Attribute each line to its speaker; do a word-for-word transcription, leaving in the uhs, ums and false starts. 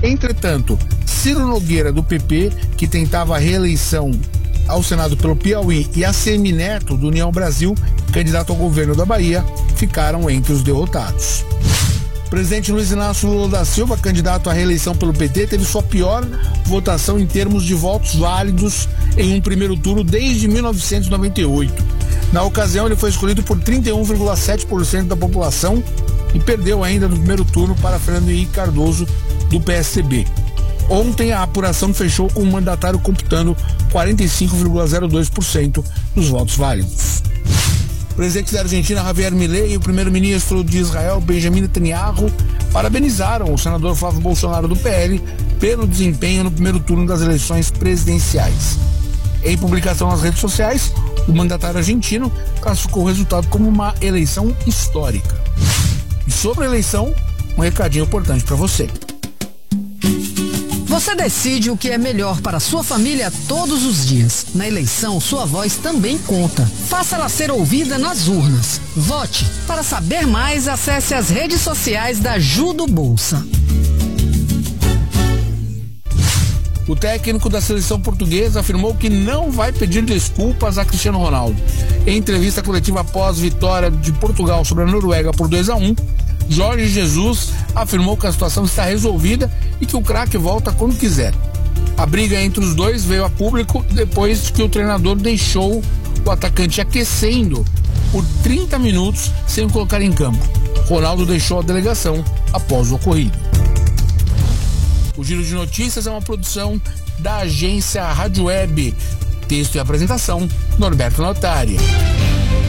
Speaker 1: Entretanto, Ciro Nogueira, do P P, que tentava a reeleição ao Senado pelo Piauí, e ACM Neto, do União Brasil, candidato ao governo da Bahia, ficaram entre os derrotados. O presidente Luiz Inácio Lula da Silva, candidato à reeleição pelo P T, teve sua pior votação em termos de votos válidos em um primeiro turno desde mil novecentos e noventa e oito. Na ocasião, ele foi escolhido por trinta e um vírgula sete por cento da população e perdeu ainda no primeiro turno para Fernando Henrique Cardoso, do P S D B. Ontem, a apuração fechou com o mandatário computando quarenta e cinco vírgula zero dois por cento dos votos válidos. O presidente da Argentina, Javier Milei, e o primeiro-ministro de Israel, Benjamin Netanyahu, parabenizaram o senador Flávio Bolsonaro, do P L, pelo desempenho no primeiro turno das eleições presidenciais. Em publicação nas redes sociais, o mandatário argentino classificou o resultado como uma eleição histórica. E sobre a eleição, um recadinho importante para você.
Speaker 2: Você decide o que é melhor para sua família todos os dias. Na eleição, sua voz também conta. Faça ela ser ouvida nas urnas. Vote. Para saber mais, acesse as redes sociais da Judo Bolsa.
Speaker 1: O técnico da seleção portuguesa afirmou que não vai pedir desculpas a Cristiano Ronaldo. Em entrevista coletiva após vitória de Portugal sobre a Noruega por dois a um, Jorge Jesus afirmou que a situação está resolvida e que o craque volta quando quiser. A briga entre os dois veio a público depois que o treinador deixou o atacante aquecendo por trinta minutos sem o colocar em campo. Ronaldo deixou a delegação após o ocorrido. O Giro de Notícias é uma produção da agência Rádio Web. Texto e apresentação, Norberto Notari.